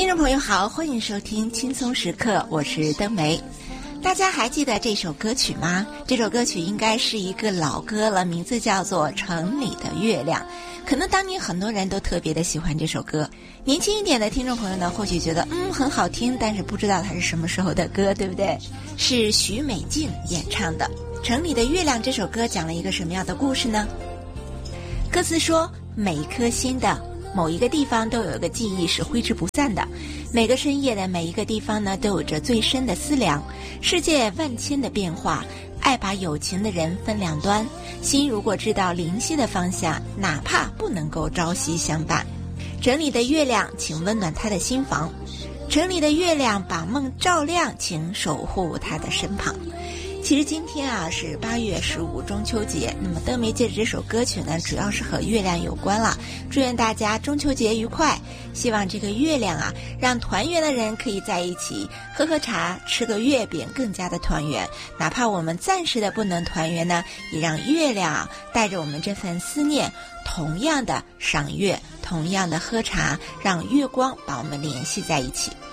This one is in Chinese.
听众朋友好，欢迎收听轻松时刻，我是登梅。大家还记得这首歌曲吗？这首歌曲应该是一个老歌了，名字叫做《城里的月亮》。可能当年很多人都特别的喜欢这首歌，年轻一点的听众朋友呢，或许觉得很好听，但是不知道它是什么时候的歌，对不对？是许美静演唱的《城里的月亮》。这首歌讲了一个什么样的故事呢？歌词说，每一颗心的某一个地方都有一个记忆是挥之不散的，每个深夜的每一个地方呢，都有着最深的思量。世界万千的变化，爱把有情的人分两端，心如果知道灵犀的方向，哪怕不能够朝夕相伴。城里的月亮，请温暖他的心房，城里的月亮把梦照亮，请守护他的身旁。其实今天是8月15中秋节，那么登梅借着这首歌曲呢，主要是和月亮有关了。祝愿大家中秋节愉快，希望这个月亮让团圆的人可以在一起喝喝茶，吃个月饼，更加的团圆。哪怕我们暂时的不能团圆呢，也让月亮带着我们这份思念，同样的赏月，同样的喝茶，让月光把我们联系在一起。